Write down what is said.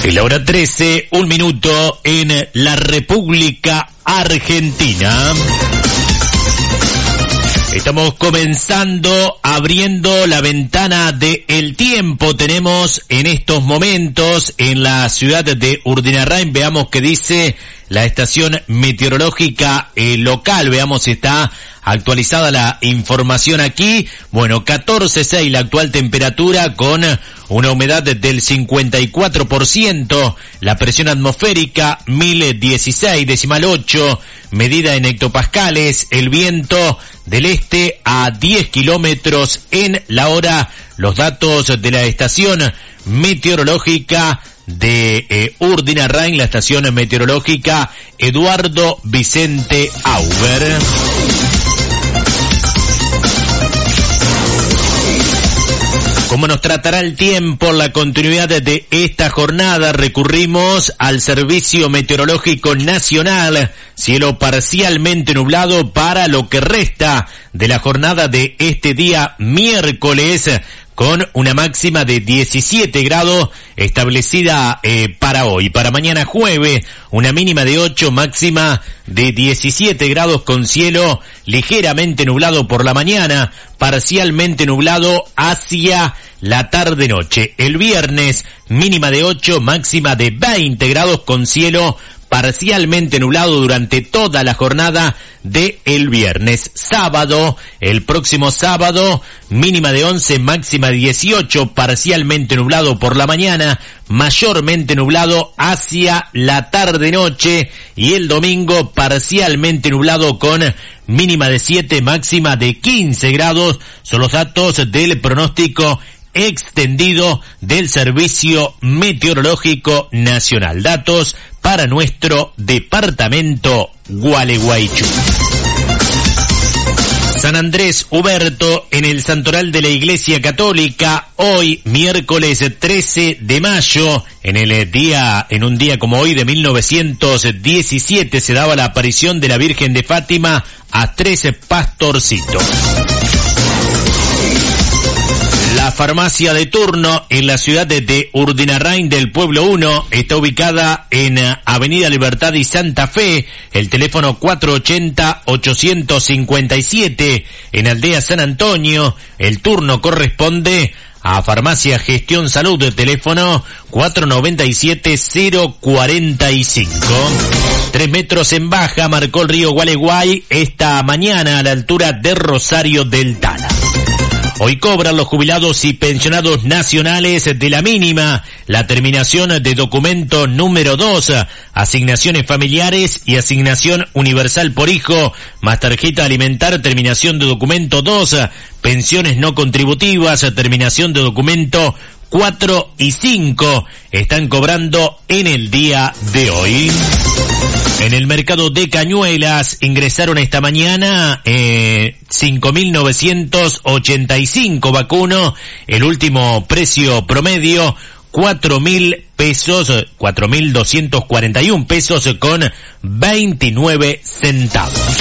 Es la hora 13, 1 minuto en la República Argentina. Estamos comenzando, abriendo la ventana del tiempo. Tenemos en estos momentos en la ciudad de Urdinarrain, veamos qué dice la estación meteorológica local. Veamos si está actualizada la información aquí. Bueno, 14,6 la actual temperatura con una humedad del 54%, la presión atmosférica 1016,8, medida en hectopascales, el viento del este a 10 kilómetros en la hora. Los datos de la estación meteorológica de Urdinarrain, la estación meteorológica Eduardo Vicente Auber. ¿Cómo nos tratará el tiempo? La continuidad de esta jornada, recurrimos al Servicio Meteorológico Nacional. Cielo parcialmente nublado para lo que resta de la jornada de este día miércoles, con una máxima de 17 grados establecida para hoy. Para mañana jueves, una mínima de 8, máxima de 17 grados con cielo ligeramente nublado por la mañana, parcialmente nublado hacia la tarde-noche. El viernes, mínima de 8, máxima de 20 grados con cielo parcialmente nublado durante toda la jornada de el viernes. Sábado, el próximo sábado, mínima de 11, máxima de 18, parcialmente nublado por la mañana, mayormente nublado hacia la tarde-noche, y el domingo parcialmente nublado con mínima de 7, máxima de 15 grados. Son los datos del pronóstico extendido del Servicio Meteorológico Nacional. Datos para nuestro departamento Gualeguaychú. San Andrés Huberto en el Santoral de la Iglesia Católica, hoy miércoles 13 de mayo, en un día como hoy de 1917 se daba la aparición de la Virgen de Fátima a 13 pastorcitos. La farmacia de turno en la ciudad de Urdinarrain del Pueblo 1 está ubicada en Avenida Libertad y Santa Fe, el teléfono 480-857, en Aldea San Antonio. El turno corresponde a Farmacia Gestión Salud, el teléfono 497-045. 3 metros en baja marcó el río Gualeguay esta mañana a la altura de Rosario del Tala. Hoy cobran los jubilados y pensionados nacionales de la mínima, la terminación de documento número 2, asignaciones familiares y asignación universal por hijo, más tarjeta alimentar, terminación de documento 2, pensiones no contributivas, terminación de documento 4 y 5, están cobrando en el día de hoy. En el mercado de Cañuelas ingresaron esta mañana 5.985 vacuno, el último precio promedio 4.000 pesos, 4.241 pesos con 29 centavos.